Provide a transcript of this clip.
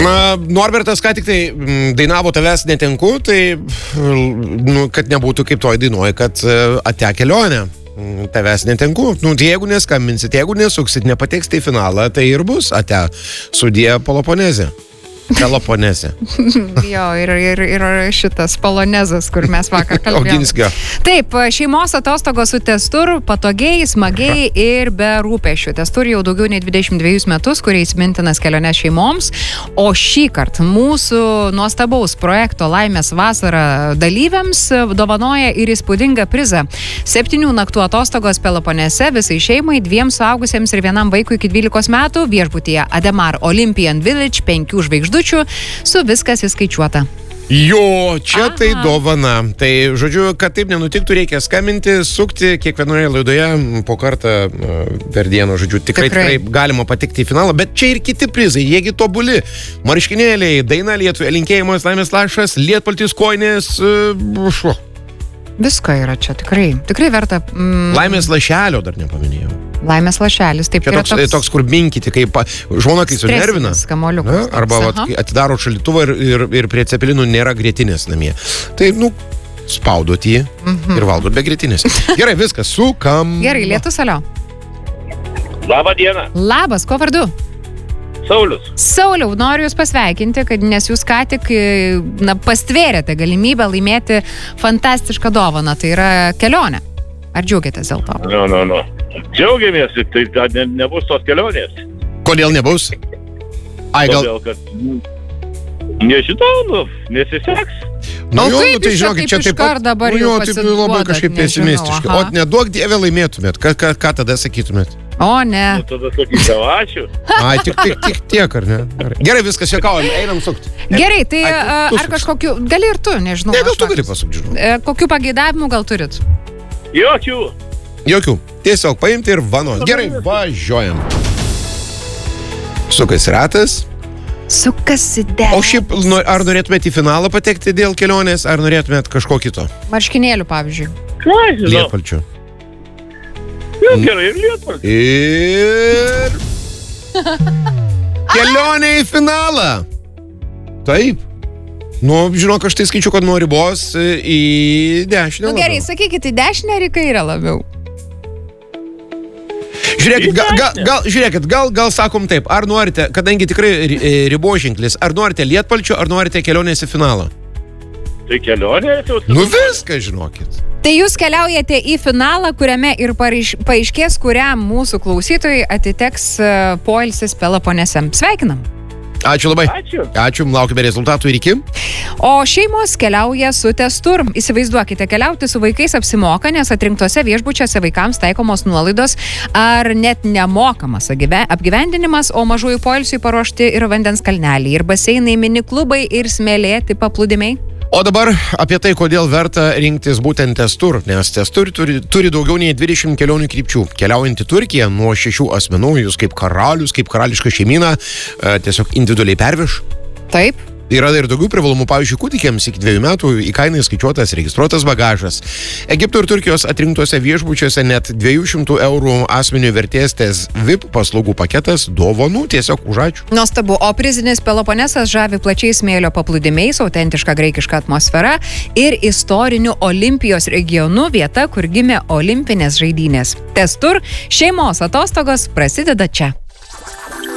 Norbertas ką tik tai dainavo Tavęs netenku, tai kad nebūtų kaip toj dainuoja, kad ate kelionė. Tavęs netenku. Jeigu neskambinsit, jeigu nesuksit, nepateksite į finalą, tai ir bus ate sudie Peloponezė. Peloponezė. Jo, ir šitas polonezas, kur mes vakar kalbėjome. Oginskio. Taip, šeimos atostogos su Testur, patogiai, smagiai ir be rūpesčių. Testur jau daugiau nei 22 metus, kuriais mintinas keliones šeimoms, o šį kartą mūsų nuostabaus projekto Laimės vasara dalyviams dovanoja ir įspūdingą prizą. 7 naktų atostogos Peloponese visai šeimai, 2 suaugusiems ir 1 vaikui iki 12 metų viešbutyje Ademar Olympian Village 5 žvaigždučių su viskas įskaičiuota. Jo, čia tai dovana. Tai, žodžiu, kad taip nenutiktų, reikia skambinti, sukti kiekvienoje laidoje po kartą per dieną, žodžiu, tikrai galima patekti į finalą, bet čia ir kiti prizai, jiegi tobuli. Marškinėliai, daina Lietuvai, linkėjimas, laimės lašas, lietpaltis, kojinės, Visko yra čia, tikrai verta. Laimės lašelio dar nepaminėjau. Laimės lašelis, taip čia yra toks kur minkyti, kaip žmona, kai sunervina. Kamoliukas. Arba atidaro šaldytuvą ir prie cepelinų nėra grietinės namie. Tai, spaudot jį ir valgot be grietinės. Gerai, viskas, sukam. Gerai, Lietus, alio. Labą dieną. Labas, ko vardu? Sauliau, noriu Jūs pasveikinti, nes Jūs ką tik pastvėrėte galimybę laimėti fantastišką dovaną, tai yra kelionė. Ar džiaugiatės dėl to? No. Džiaugiamės, tai nebus tos kelionės. Kodėl nebus? Todėl, kad nežinau, nesiseks. Tai žinokit, čia taip pat dabar jau pasiduodat, labai kažkaip pesimistiškai. O neduok Dieve laimėtumėt, ką tada sakytumėt? O, ne. Tada sakyčiau, ačiū. Tik tiek, ar ne? Gerai, viskas, čia kaujam, einam sukti. Gerai, tai ar kažkokiu, gali ir tu, nežinau. Ne, gal tu gali pasukti, žinau. Kokių pageidavimų gal turit? Jokių. Tiesiog paimti ir vanuot. Gerai, važiuojam. Sukasi ratas. Sukasi dėl. O šiaip, ar norėtumėt į finalą patekti dėl kelionės, ar norėtumėt kažko kito? Marškinėlių, pavyzdžiui. Ką žinau? Lietpalčių. Gerai, ir lietpalčių. Ir... kelionė į finalą. Taip. Žinok, aš tai skaičiu, kad nuo ribos į dešinę. Gerai, sakykit, į dešinę ar į kairę labiau? Žiūrėkit, gal sakom taip, ar norite, kadangi tikrai riboženklis, ar norite lietpalčių, ar norite kelionės į finalą? Tai kelionės jau... Viską žinokit. Tai jūs keliaujate į finalą, kuriame ir paaiškės, kuriam mūsų klausytojai atiteks poilsis Peloponese. Sveikinam! Ačiū labai. Ačiū, laukime rezultatų ir iki. O šeimos keliauja su Testur. Įsivaizduokite, keliauti su vaikais apsimoka, nes atrinktose viešbučiuose vaikams taikomos nuolaidos ar net nemokamas apgyvendinimas, o mažųjų poilsiui paruošti ir vandens kalneliai, ir baseinai, mini klubai, ir smėlėti paplūdimiai. O dabar apie tai, kodėl verta rinktis būtent Testur, nes Testur turi daugiau nei 20 kelionių krypčių. Keliaujant į Turkiją nuo 6 asmenų, jūs kaip karalius, kaip karališka šeimyna, tiesiog individualiai perveš. Taip. Yra ir daugiau privalumų, pavyzdžiui, kūdikiams iki 2 metų į kainą įskaičiuotas registruotas bagažas. Egipto ir Turkijos atrinktose viešbučiuose net 200 eurų asmenių vertės VIP paslaugų paketas dovanų tiesiog už ačiū. Nuostabu, o prizinis Peloponesas žavi plačiai smėlio paplūdimiais, autentiška graikiška atmosfera ir istoriniu Olimpijos regionu, vieta, kur gimė olimpinės žaidynės. Testur šeimos atostogos prasideda čia.